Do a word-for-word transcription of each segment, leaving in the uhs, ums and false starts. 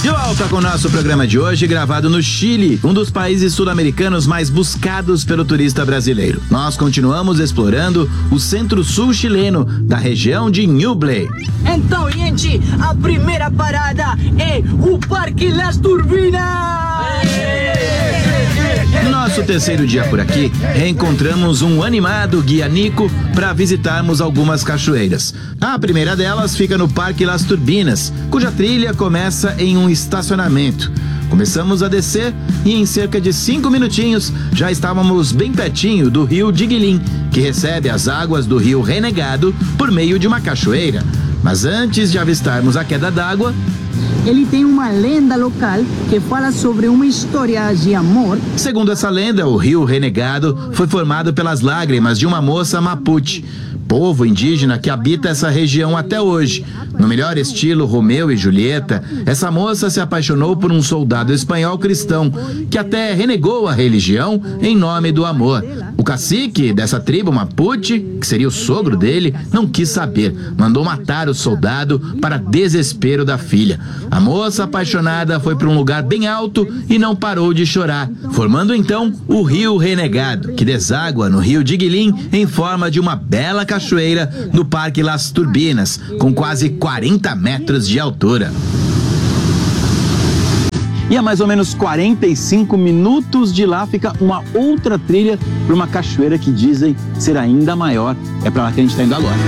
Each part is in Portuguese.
De volta com o nosso programa de hoje, gravado no Chile, um dos países sul-americanos mais buscados pelo turista brasileiro. Nós continuamos explorando o centro-sul chileno, da região de Ñuble. Então, gente, a primeira parada é o Parque Las Turbinas! No nosso terceiro dia por aqui, reencontramos um animado guia Nico para visitarmos algumas cachoeiras. A primeira delas fica no Parque Las Turbinas, cuja trilha começa em um estacionamento. Começamos a descer e em cerca de cinco minutinhos já estávamos bem pertinho do rio Diguilin, que recebe as águas do rio Renegado por meio de uma cachoeira. Mas antes de avistarmos a queda d'água, ele tem uma lenda local que fala sobre uma história de amor. Segundo essa lenda, o rio Renegado foi formado pelas lágrimas de uma moça mapuche, povo indígena que habita essa região até hoje. No melhor estilo Romeu e Julieta, essa moça se apaixonou por um soldado espanhol cristão, que até renegou a religião em nome do amor. O cacique dessa tribo mapuche, que seria o sogro dele, não quis saber, mandou matar o soldado para desespero da filha. A moça apaixonada foi para um lugar bem alto e não parou de chorar, formando então o rio Renegado, que deságua no rio Diguilin em forma de uma bela cachoeira no Parque Las Turbinas, com quase quarenta metros de altura. E a mais ou menos quarenta e cinco minutos de lá fica uma outra trilha para uma cachoeira que dizem ser ainda maior. É para lá que a gente está indo agora.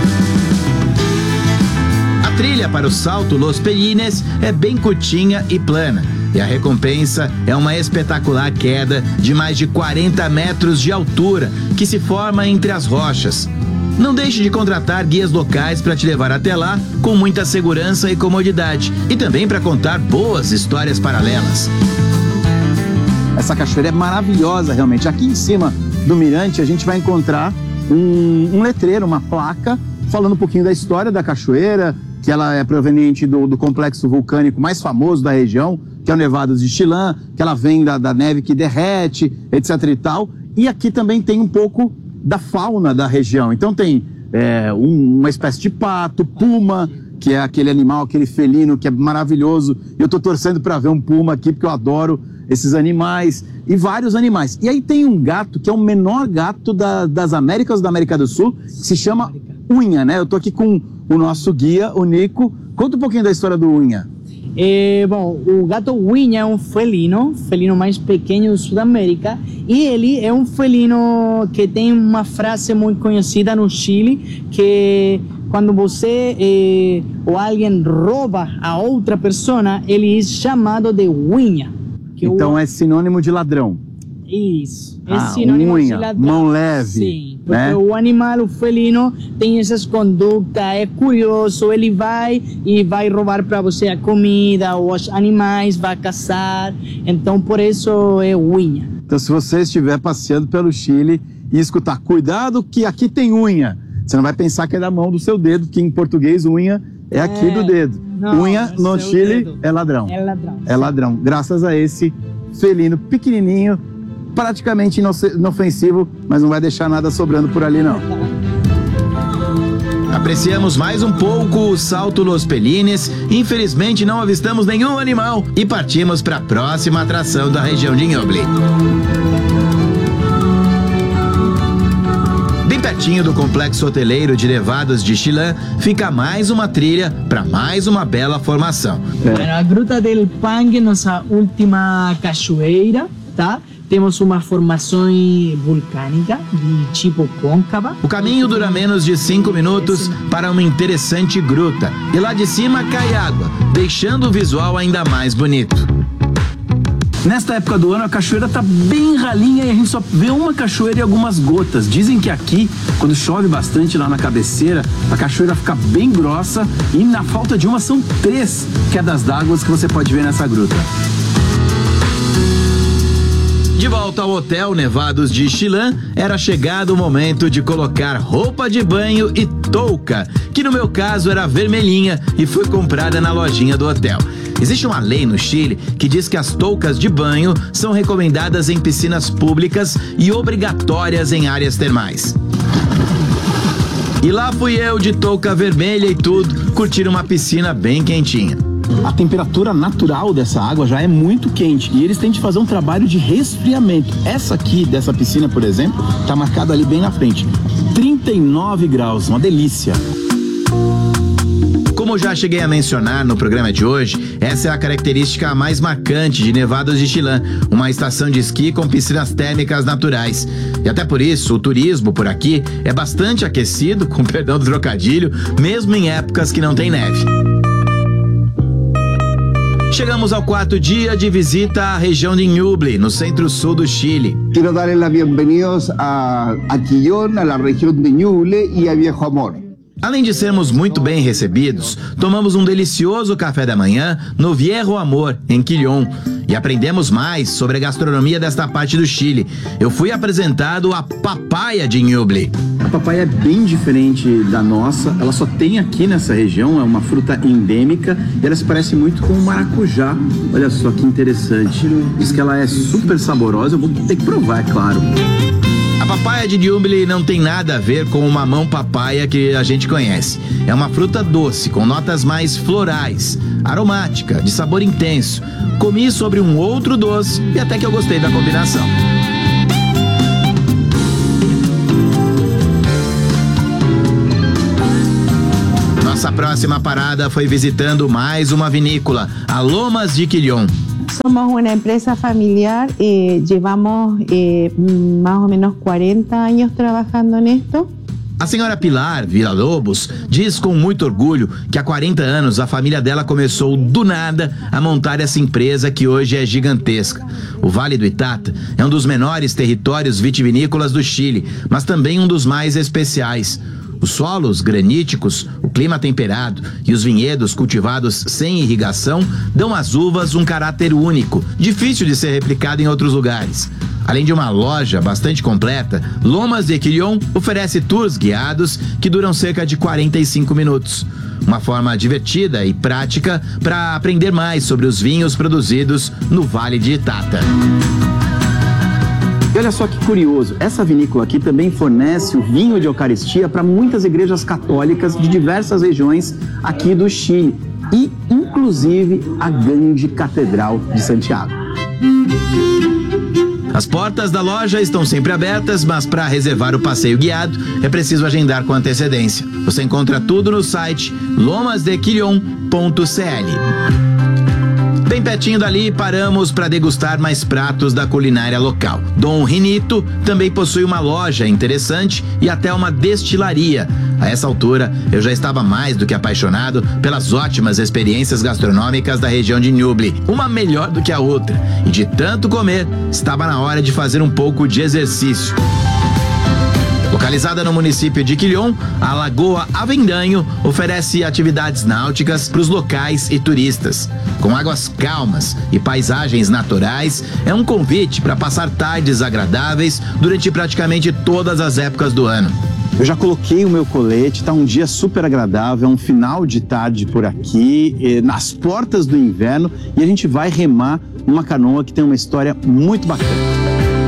A trilha para o Salto Los Pelines é bem curtinha e plana. E a recompensa é uma espetacular queda de mais de quarenta metros de altura que se forma entre as rochas. Não deixe de contratar guias locais para te levar até lá com muita segurança e comodidade. E também para contar boas histórias paralelas. Essa cachoeira é maravilhosa, realmente. Aqui em cima do mirante a gente vai encontrar um, um letreiro, uma placa, falando um pouquinho da história da cachoeira, que ela é proveniente do, do complexo vulcânico mais famoso da região, que é o Nevados de Chillán, que ela vem da, da neve que derrete, etc e tal. E aqui também tem um pouco da fauna da região. Então tem é, um, uma espécie de pato, puma, que é aquele animal, aquele felino que é maravilhoso. Eu tô torcendo para ver um puma aqui, porque eu adoro esses animais, e vários animais. E aí tem um gato, que é o menor gato da, das Américas, da América do Sul, que se chama Unha, né? Eu tô aqui com o nosso guia, o Nico. Conta um pouquinho da história do Unha. É, bom, o gato Unha é um felino, felino mais pequeno da Sudamérica, e ele é um felino que tem uma frase muito conhecida no Chile, que quando você é, ou alguém rouba a outra pessoa, ele é chamado de unha. Então o... é sinônimo de ladrão. Isso, é ah, sinônimo unha, de ladrão. Mão leve. Sim, porque né? O animal, o felino, tem essas condutas, é curioso, ele vai e vai roubar para você a comida, ou os animais, vai caçar, então por isso é unha. Então se você estiver passeando pelo Chile e escutar, cuidado que aqui tem unha, você não vai pensar que é da mão do seu dedo, que em português unha é aqui é, do dedo. Não, unha é no Chile dedo. é ladrão. É ladrão. É ladrão, graças a esse felino pequenininho, praticamente inofensivo, mas não vai deixar nada sobrando por ali não. Apreciamos mais um pouco o Salto Los Pelines, infelizmente não avistamos nenhum animal e partimos para a próxima atração da região de Ñuble. Bem pertinho do complexo hoteleiro de Nevados de Chillán, fica mais uma trilha para mais uma bela formação. É. A Gruta del Pangue, nossa última cachoeira, tá? Temos uma formação vulcânica de tipo côncava. O caminho dura menos de cinco minutos para uma interessante gruta. E lá de cima cai água, deixando o visual ainda mais bonito. Nesta época do ano a cachoeira tá bem ralinha e a gente só vê uma cachoeira e algumas gotas. Dizem que aqui, quando chove bastante lá na cabeceira, a cachoeira fica bem grossa e na falta de uma são três quedas d'água que você pode ver nessa gruta. De volta ao hotel Nevados de Chillán, era chegado o momento de colocar roupa de banho e touca, que no meu caso era vermelhinha e foi comprada na lojinha do hotel. Existe uma lei no Chile que diz que as toucas de banho são recomendadas em piscinas públicas e obrigatórias em áreas termais. E lá fui eu de touca vermelha e tudo, curtir uma piscina bem quentinha. A temperatura natural dessa água já é muito quente e eles têm de fazer um trabalho de resfriamento. Essa aqui, dessa piscina, por exemplo, tá marcada ali bem na frente. trinta e nove graus, uma delícia. Como já cheguei a mencionar no programa de hoje, essa é a característica mais marcante de Nevados de Chillán, uma estação de esqui com piscinas térmicas naturais. E até por isso, o turismo por aqui é bastante aquecido, com perdão do trocadilho, mesmo em épocas que não tem neve. Chegamos ao quarto dia de visita à região de Ñuble, no centro-sul do Chile. Quero dar as bienvenidas a, a Quillón, a la região de Ñuble e a Viejo Amor. Além de sermos muito bem recebidos, tomamos um delicioso café da manhã no Viejo Amor, em Quillón, e aprendemos mais sobre a gastronomia desta parte do Chile. Eu fui apresentado a papaya de Ñuble. A papaya é bem diferente da nossa, ela só tem aqui nessa região, é uma fruta endêmica e ela se parece muito com o maracujá. Olha só que interessante. Diz que ela é super saborosa, eu vou ter que provar, é claro. A papaya de Ñuble não tem nada a ver com o mamão papaya que a gente conhece. É uma fruta doce, com notas mais florais, aromática, de sabor intenso. Comi sobre um outro doce e até que eu gostei da combinação. Nossa próxima parada foi visitando mais uma vinícola, a Lomas de Quillón. Somos una empresa familiar, eh, llevamos eh, más o menos cuarenta años trabajando en esto. A senhora Pilar Villa-Lobos diz com muito orgulho que há quarenta anos a família dela começou do nada a montar essa empresa que hoje é gigantesca. O Vale do Itata é um dos menores territórios vitivinícolas do Chile, mas também um dos mais especiais. Os solos graníticos, o clima temperado e os vinhedos cultivados sem irrigação dão às uvas um caráter único, difícil de ser replicado em outros lugares. Além de uma loja bastante completa, Lomas de Quillón oferece tours guiados que duram cerca de quarenta e cinco minutos. Uma forma divertida e prática para aprender mais sobre os vinhos produzidos no Vale de Itata. E olha só que curioso, essa vinícola aqui também fornece o vinho de Eucaristia para muitas igrejas católicas de diversas regiões aqui do Chile e, inclusive, a grande Catedral de Santiago. As portas da loja estão sempre abertas, mas para reservar o passeio guiado é preciso agendar com antecedência. Você encontra tudo no site lomas de quillón ponto c l. Bem pertinho dali, paramos para degustar mais pratos da culinária local. Dom Rinito também possui uma loja interessante e até uma destilaria. A essa altura, eu já estava mais do que apaixonado pelas ótimas experiências gastronômicas da região de Ñuble, uma melhor do que a outra. E de tanto comer, estava na hora de fazer um pouco de exercício. Localizada no município de Quillón, a Lagoa Avendaño oferece atividades náuticas para os locais e turistas. Com águas calmas e paisagens naturais, é um convite para passar tardes agradáveis durante praticamente todas as épocas do ano. Eu já coloquei o meu colete, tá um dia super agradável, é um final de tarde por aqui, eh, nas portas do inverno, e a gente vai remar numa canoa que tem uma história muito bacana.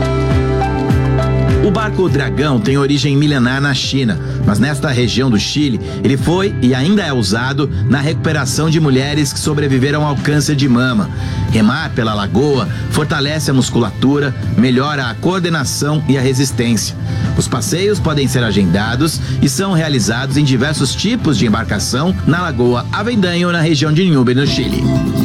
O barco Dragão tem origem milenar na China, mas nesta região do Chile, ele foi e ainda é usado na recuperação de mulheres que sobreviveram ao câncer de mama. Remar pela lagoa fortalece a musculatura, melhora a coordenação e a resistência. Os passeios podem ser agendados e são realizados em diversos tipos de embarcação na Lagoa Avendaño, na região de Ñuble, no Chile.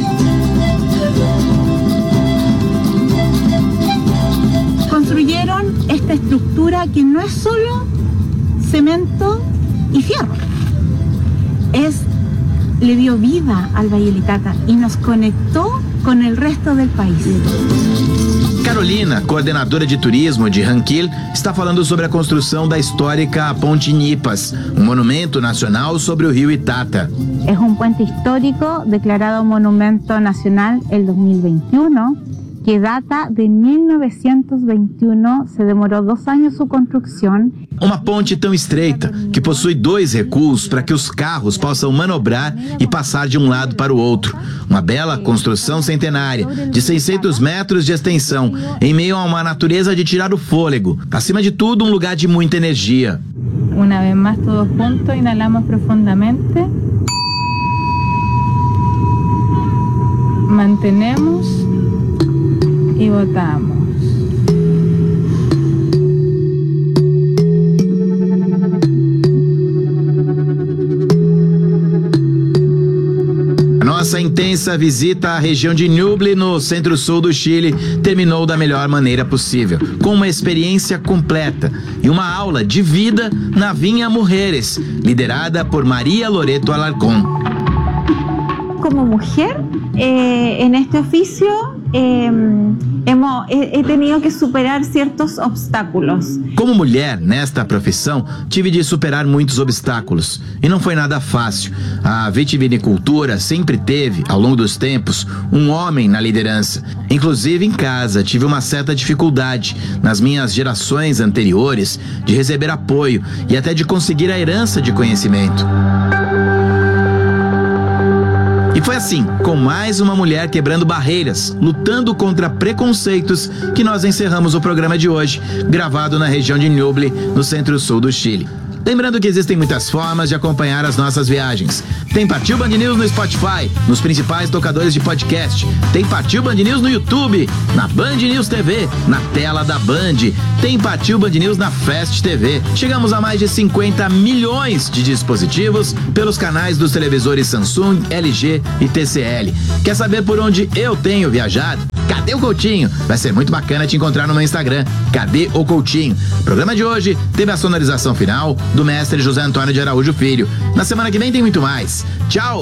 Construyeron esta estructura que no es solo cemento y fierro, es, le dio vida al Valle del Itata y nos conectó con el resto del país. Carolina, coordenadora de turismo de Ranquil, está falando sobre a construção da histórica Ponte Nipas, um monumento nacional sobre o rio Itata. Es un puente histórico declarado Monumento Nacional el dos mil veintiuno, que data de mil novecientos veintiuno, se demorou dois anos sua construção. Uma ponte tão estreita que possui dois recuos para que os carros possam manobrar e passar de um lado para o outro. Uma bela construção centenária, de seiscentos metros de extensão, em meio a uma natureza de tirar o fôlego. Acima de tudo, um lugar de muita energia. Uma vez mais, todos juntos, inhalamos profundamente. mantenemos y votamos. Nossa intensa visita à região de Ñuble, no centro-sul do Chile, terminou da melhor maneira possível, com uma experiência completa e uma aula de vida na Vinha Mujeres, liderada por María Loreto Alarcón. Como mujer eh, en este oficio eh, hemos, he, he tenido que superar ciertos obstáculos. Como mulher nesta profissão, tive de superar muitos obstáculos e não foi nada fácil. A vitivinicultura sempre teve, ao longo dos tempos, um homem na liderança. Inclusive em casa, tive uma certa dificuldade nas minhas gerações anteriores de receber apoio e até de conseguir a herança de conhecimento. E foi assim, com mais uma mulher quebrando barreiras, lutando contra preconceitos, que nós encerramos o programa de hoje, gravado na região de Ñuble, no centro-sul do Chile. Lembrando que existem muitas formas de acompanhar as nossas viagens. Tem Partiu Band News no Spotify, nos principais tocadores de podcast. Tem Partiu Band News no YouTube, na Band News T V, na tela da Band. Tem Partiu Band News na Fast T V. Chegamos a mais de cinquenta milhões de dispositivos pelos canais dos televisores Samsung, L G e T C L. Quer saber por onde eu tenho viajado? Cadê o Coutinho? Vai ser muito bacana te encontrar no meu Instagram. Cadê o Coutinho? O programa de hoje teve a sonorização final do mestre José Antônio de Araújo Filho. Na semana que vem tem muito mais. Tchau!